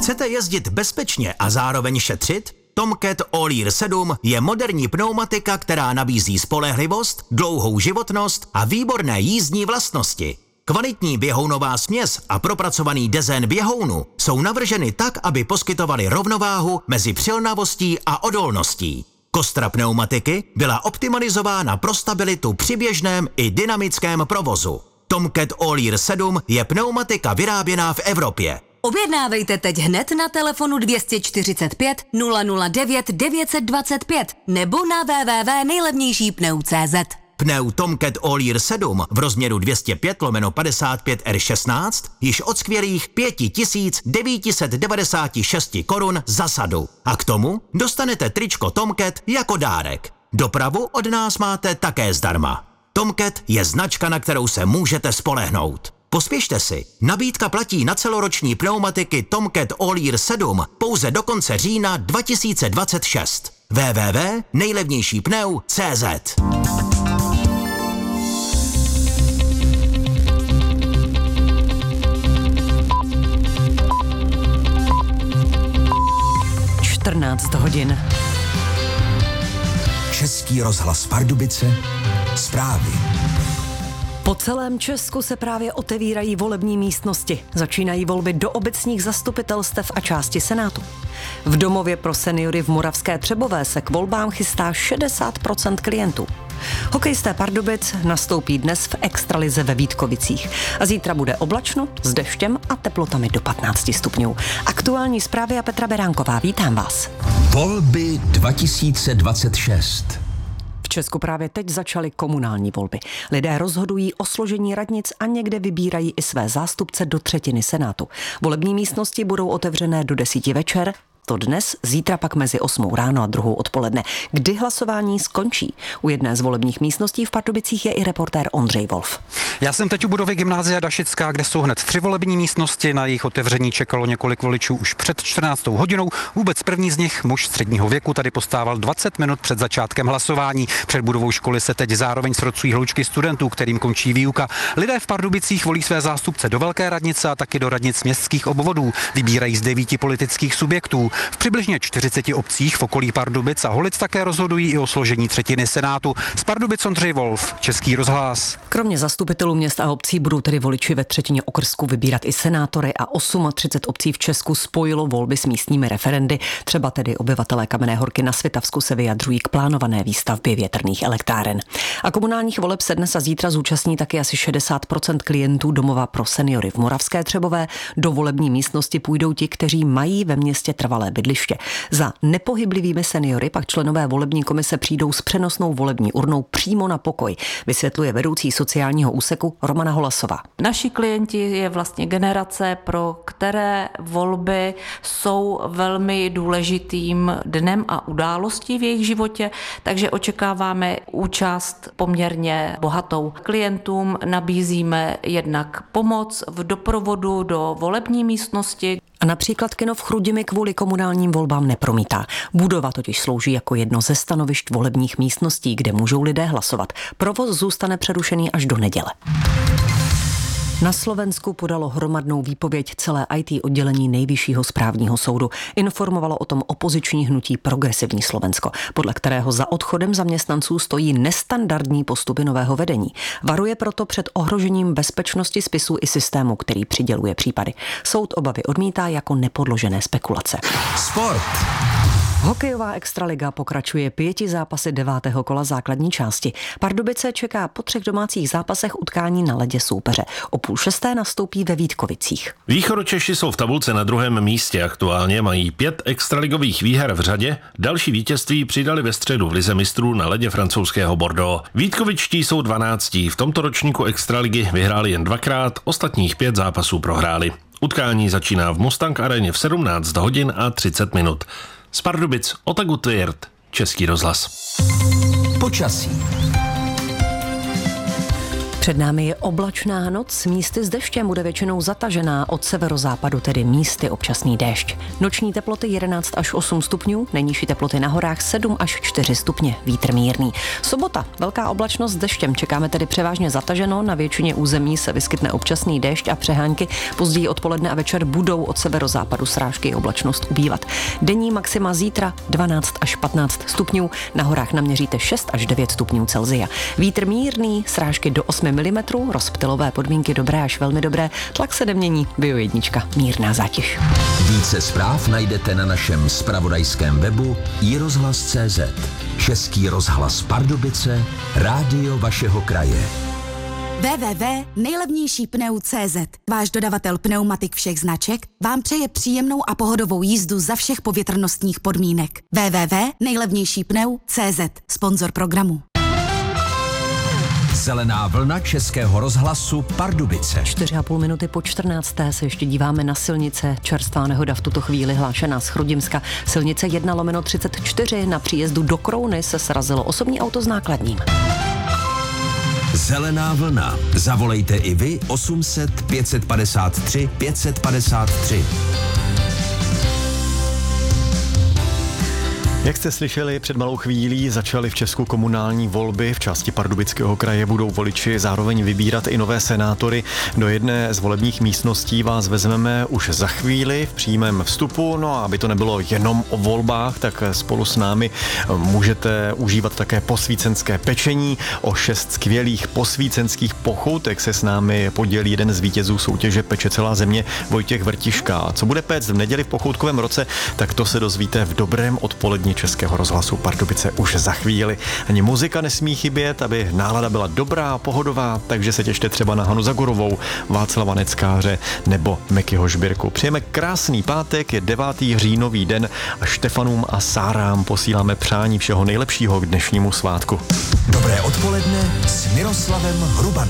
Chcete jezdit bezpečně a zároveň šetřit? Tomcat All-Year 7 je moderní pneumatika, která nabízí spolehlivost, dlouhou životnost a výborné jízdní vlastnosti. Kvalitní běhounová směs a propracovaný dezén běhounu jsou navrženy tak, aby poskytovaly rovnováhu mezi přilnavostí a odolností. Kostra pneumatiky byla optimalizována pro stabilitu při běžném i dynamickém provozu. Tomcat All-Year 7 je pneumatika vyráběná v Evropě. Objednávejte teď hned na telefonu 245 009 925 nebo na www.nejlevnějšípneu.cz. Pneu Tomcat All-Year 7 v rozměru 205/55 R16 již od skvělých 5996 korun za sadu. A k tomu dostanete tričko Tomcat jako dárek. Dopravu od nás máte také zdarma. Tomcat je značka, na kterou se můžete spolehnout. Pospěšte si, nabídka platí na celoroční pneumatiky Tomcat All-Year 7 pouze do konce října 2026. www.nejlevnějšípneu.cz. hodin. Český rozhlas Pardubice, zprávy. Po celém Česku se právě otevírají volební místnosti. Začínají volby do obecních zastupitelstev a části Senátu. V domově pro seniory v Moravské Třebové se k volbám chystá 60% klientů. Hokejisté Pardubic nastoupí dnes v extralize ve Vítkovicích. A zítra bude oblačno, s deštěm a teplotami do 15 stupňů. Aktuální zprávy a Petra Beránková, vítám vás. Volby 2026. V Česku právě teď začaly komunální volby. Lidé rozhodují o složení radnic a někde vybírají i své zástupce do třetiny Senátu. Volební místnosti budou otevřené do 10 večer. To dnes, zítra pak mezi 8 ráno a 2 odpoledne. Kdy hlasování skončí? U jedné z volebních místností v Pardubicích je i reportér Ondřej Wolf. Já jsem teď u budovy Gymnázia Dašická, kde jsou hned 3 volební místnosti. Na jejich otevření čekalo několik voličů už před 14. hodinou. Vůbec první z nich, muž středního věku, tady postával 20 minut před začátkem hlasování. Před budovou školy se teď zároveň srocují hloučky studentů, kterým končí výuka. Lidé v Pardubicích volí své zástupce do velké radnice a taky do radnic městských obvodů. Vybírají z 9 politických subjektů. V přibližně 40 obcích v okolí Pardubic a Holic také rozhodují i o složení třetiny Senátu. Z Pardubic Ondřej Wolf, Český rozhlas. Kromě zastupitelů měst a obcí budou tedy voliči ve třetině okrsku vybírat i senátory a 38 obcí v Česku spojilo volby s místními referendy. Třeba tedy obyvatelé Kamenné Horky na Svitavsku se vyjadřují k plánované výstavbě větrných elektráren. A komunálních voleb se dnes a zítra zúčastní taky asi 60% klientů domova pro seniory v Moravské Třebové. Do volební místnosti půjdou ti, kteří mají ve městě trvalé bydliště. Za nepohyblivými seniory pak členové volební komise přijdou s přenosnou volební urnou přímo na pokoj, vysvětluje vedoucí sociálního úseku Romana Holasová. Naši klienti je vlastně generace, pro které volby jsou velmi důležitým dnem a událostí v jejich životě, takže očekáváme účast poměrně bohatou. Klientům nabízíme jednak pomoc v doprovodu do volební místnosti. A například kino v Chrudimi kvůli komunálním volbám nepromítá. Budova totiž slouží jako jedno ze stanovišť volebních místností, kde můžou lidé hlasovat. Provoz zůstane přerušený až do neděle. Na Slovensku podalo hromadnou výpověď celé IT oddělení Nejvyššího správního soudu. Informovalo o tom opoziční hnutí Progresivní Slovensko, podle kterého za odchodem zaměstnanců stojí nestandardní postupy nového vedení. Varuje proto před ohrožením bezpečnosti spisů i systému, který přiděluje případy. Soud obavy odmítá jako nepodložené spekulace. Sport. Hokejová extraliga pokračuje 5 zápasy 9. kola základní části. Pardubice čeká po 3 domácích zápasech utkání na ledě soupeře. O 5:30 nastoupí ve Vítkovicích. Východočeši jsou v tabulce na 2. místě. Aktuálně mají 5 extraligových výher v řadě. Další vítězství přidali ve středu v lize mistrů na ledě francouzského Bordeaux. Vítkovičtí jsou 12. V tomto ročníku extraligy vyhráli jen 2krát, ostatních 5 zápasů prohráli. Utkání začíná v Mustang aréně v 17 hodin a 30 minut. Z Pardubic Otagu Tvěrt, Český rozhlas. Počasí. Před námi je oblačná noc, místy s deštěm bude většinou zatažená, od severozápadu tedy místy občasný déšť. Noční teploty 11 až 8 stupňů, nejnižší teploty na horách 7 až 4 stupně, vítr mírný. Sobota, velká oblačnost s deštěm, čekáme tedy převážně zataženo, na většině území se vyskytne občasný déšť a přehánky, později odpoledne a večer budou od severozápadu srážky oblačnost ubývat. Denní maxima zítra 12 až 15 stupňů, na horách naměříte 6 až 9 stupňů Celsia. Vítr mírný, srážky do 8 mm, rozptylové podmínky dobré až velmi dobré, tlak se nemění, Bio 1, mírná zátěž. Více zpráv najdete na našem zpravodajském webu iRozhlas.cz. Český rozhlas Pardubice, rádio vašeho kraje. www.nejlevnějšípneu.cz. Váš dodavatel pneumatik všech značek vám přeje příjemnou a pohodovou jízdu za všech povětrnostních podmínek. www.nejlevnějšípneu.cz. Sponzor programu. Zelená vlna Českého rozhlasu Pardubice. 4,5 minuty po 14. se ještě díváme na silnice. Čerstvá nehoda v tuto chvíli hlášená z Chrudimska. Silnice 1/34 na příjezdu do Krouny se srazilo osobní auto s nákladním. Zelená vlna. Zavolejte i vy 800 553 553. Jak jste slyšeli, před malou chvílí začaly v Česku komunální volby. V části Pardubického kraje budou voliči zároveň vybírat i nové senátory. Do jedné z volebních místností vás vezmeme už za chvíli v přímém vstupu. No a aby to nebylo jenom o volbách, tak spolu s námi můžete užívat také posvícenské pečení. O 6 skvělých posvícenských pochoutek se s námi podělí jeden z vítězů soutěže Peče celá země, Vojtěch Vrtiška. Co bude péct v neděli v pochoutkovém roce, tak to se dozvíte v dobrém odpoledni Českého rozhlasu Pardubice už za chvíli. Ani muzika nesmí chybět, aby nálada byla dobrá, pohodová, takže se těšte třeba na Hanu Zagorovou, Václava Neckáře nebo Mekyho Žbírku. Přejeme krásný pátek, je 9. říjnový den a Štefanům a Sárám posíláme přání všeho nejlepšího k dnešnímu svátku. Dobré odpoledne s Miroslavem Hrubanem.